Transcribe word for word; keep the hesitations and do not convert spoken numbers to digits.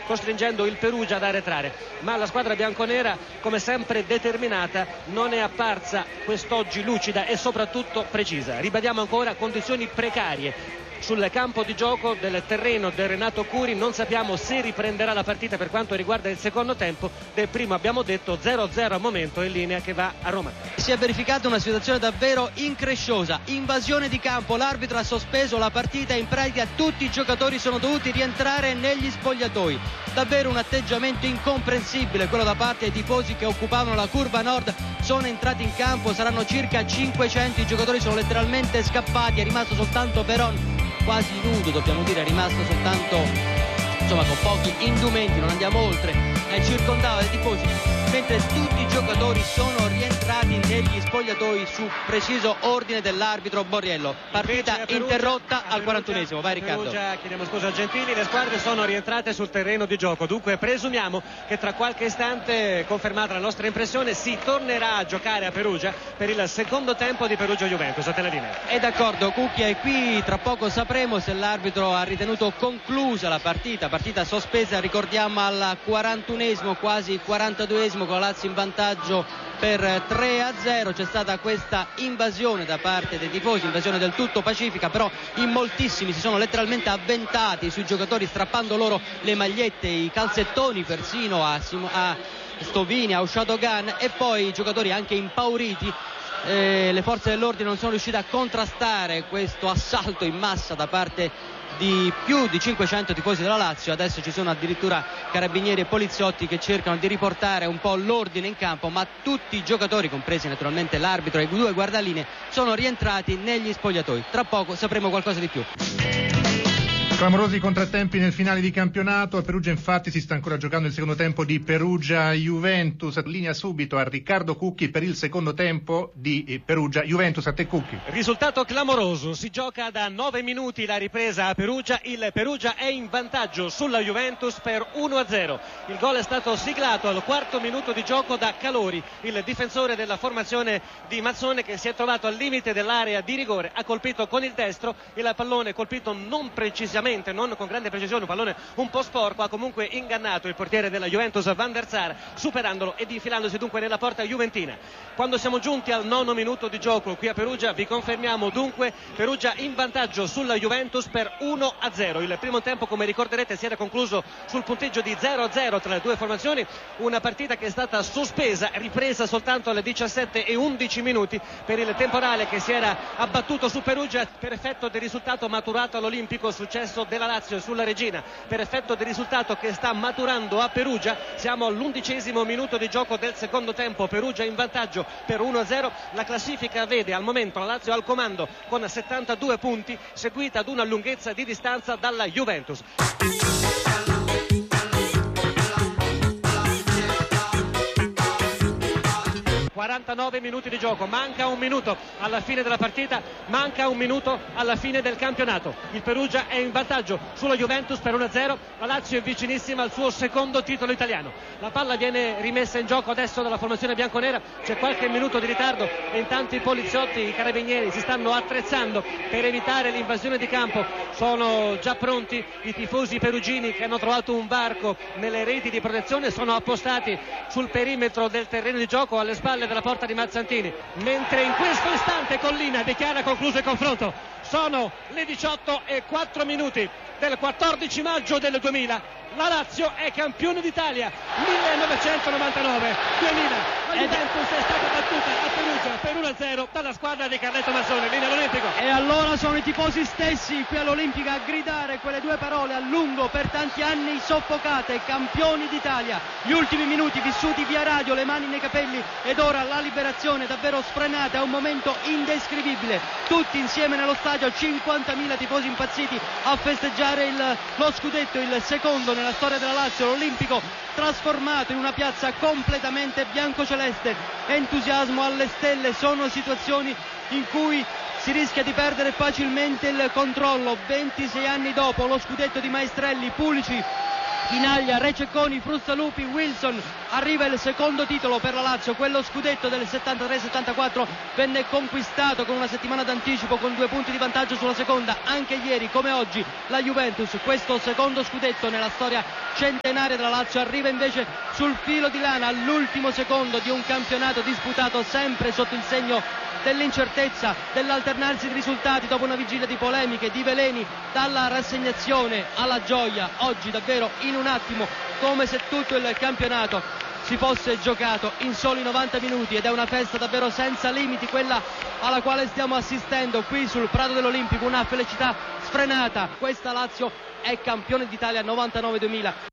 costringendo il Perugia ad arretrare, ma la squadra bianconera, come sempre determinata, non è apparsa quest'oggi lucida e soprattutto precisa. Ribadiamo ancora condizioni precarie sul campo di gioco del terreno del Renato Curi. Non sappiamo se riprenderà la partita per quanto riguarda il secondo tempo. Del primo abbiamo detto zero a zero al momento, in linea che va a Roma. Si è verificata una situazione davvero incresciosa, invasione di campo, l'arbitro ha sospeso la partita, in pratica tutti i giocatori sono dovuti rientrare negli spogliatoi. Davvero un atteggiamento incomprensibile quello da parte dei tifosi che occupavano la curva nord. Sono entrati in campo, saranno circa cinquecento, i giocatori sono letteralmente scappati, è rimasto soltanto Veron quasi nudo, dobbiamo dire, è rimasto soltanto, insomma, con pochi indumenti, non andiamo oltre, è circondato dai tifosi, mentre tutti i giocatori sono rientrati negli spogliatoi su preciso ordine dell'arbitro Borriello. Partita Perugia, interrotta al quarantunesimo. Vai Riccardo. Perugia, chiediamo scusa a Gentili, le squadre sono rientrate sul terreno di gioco, dunque presumiamo che tra qualche istante, confermata la nostra impressione, si tornerà a giocare a Perugia per il secondo tempo di Perugia-Juventus. A te la linea. È d'accordo Cucchia, e qui tra poco sapremo se l'arbitro ha ritenuto conclusa la partita, partita sospesa, ricordiamo, al quarantunesimo, quasi quarantaduesimo, con la Lazio in vantaggio per tre a zero. C'è stata questa invasione da parte dei tifosi, invasione del tutto pacifica, però in moltissimi si sono letteralmente avventati sui giocatori, strappando loro le magliette, i calzettoni, persino a, a Stovini, a Ushadogan, e poi i giocatori anche impauriti. Eh, le forze dell'ordine non sono riuscite a contrastare questo assalto in massa da parte di più di cinquecento tifosi della Lazio. Adesso ci sono addirittura carabinieri e poliziotti che cercano di riportare un po' l'ordine in campo, ma tutti i giocatori, compresi naturalmente l'arbitro e i due guardalinee, sono rientrati negli spogliatoi. Tra poco sapremo qualcosa di più. Clamorosi contrattempi nel finale di campionato. A Perugia infatti si sta ancora giocando il secondo tempo di Perugia-Juventus. Linea subito a Riccardo Cucchi per il secondo tempo di Perugia-Juventus. A te Cucchi. Risultato clamoroso, si gioca da nove minuti la ripresa a Perugia, il Perugia è in vantaggio sulla Juventus per uno a zero. Il gol è stato siglato al quarto minuto di gioco da Calori, il difensore della formazione di Mazzone, che si è trovato al limite dell'area di rigore, ha colpito con il destro, il pallone colpito non precisamente, non con grande precisione, un pallone un po' sporco, ha comunque ingannato il portiere della Juventus Van der Sar, superandolo ed infilandosi dunque nella porta juventina. Quando siamo giunti al nono minuto di gioco qui a Perugia, vi confermiamo dunque Perugia in vantaggio sulla Juventus per uno a zero. Il primo tempo, come ricorderete, si era concluso sul punteggio di zero a zero tra le due formazioni, una partita che è stata sospesa, ripresa soltanto alle diciassette e undici minuti per il temporale che si era abbattuto su Perugia per effetto del risultato maturato all'Olimpico, successo della Lazio sulla Regina, per effetto del risultato che sta maturando a Perugia. Siamo all'undicesimo minuto di gioco del secondo tempo, Perugia in vantaggio per uno a zero. La classifica vede al momento la Lazio al comando con settantadue punti, seguita ad una lunghezza di distanza dalla Juventus. quarantanove minuti di gioco, manca un minuto alla fine della partita, manca un minuto alla fine del campionato. Il Perugia è in vantaggio sulla Juventus per uno a zero, la Lazio è vicinissima al suo secondo titolo italiano. La palla viene rimessa in gioco adesso dalla formazione bianconera, c'è qualche minuto di ritardo e intanto i poliziotti, i carabinieri si stanno attrezzando per evitare l'invasione di campo. Sono già pronti i tifosi perugini che hanno trovato un varco nelle reti di protezione, sono appostati sul perimetro del terreno di gioco alle spalle della porta di Mazzantini, mentre in questo istante Collina dichiara concluso il confronto. Sono le diciotto e quattro minuti del quattordici maggio del duemila. La Lazio è campione d'Italia millenovecentonovantanove duemila. La Juventus è stata battuta a Perugia per uno a zero dalla squadra di Carletto Mazzone. Linea all'Olimpico. E allora sono i tifosi stessi qui all'Olimpica a gridare quelle due parole a lungo, per tanti anni soffocate: campioni d'Italia. Gli ultimi minuti vissuti via radio, le mani nei capelli, ed ora la liberazione davvero sfrenata. È un momento indescrivibile, tutti insieme nello stadio, cinquantamila tifosi impazziti a festeggiare il, lo scudetto, il secondo nella storia della Lazio. L'Olimpico trasformato in una piazza completamente biancoceleste, entusiasmo alle stelle. Sono situazioni in cui si rischia di perdere facilmente il controllo. ventisei anni dopo lo scudetto di Maestrelli, Pulici Chinaglia, Rececconi, Frussalupi, Wilson. Arriva il secondo titolo per la Lazio, quello scudetto del settantatré settantaquattro venne conquistato con una settimana d'anticipo, con due punti di vantaggio sulla seconda. Anche ieri come oggi la Juventus, questo secondo scudetto nella storia centenaria della Lazio, arriva invece sul filo di lana all'ultimo secondo di un campionato disputato sempre sotto il segno dell'incertezza, dell'alternarsi di risultati dopo una vigilia di polemiche, di veleni, dalla rassegnazione alla gioia. Oggi davvero in un attimo, come se tutto il campionato si fosse giocato in soli novanta minuti, ed è una festa davvero senza limiti quella alla quale stiamo assistendo qui sul Prato dell'Olimpico, una felicità sfrenata. Questa Lazio è campione d'Italia novantanove duemila.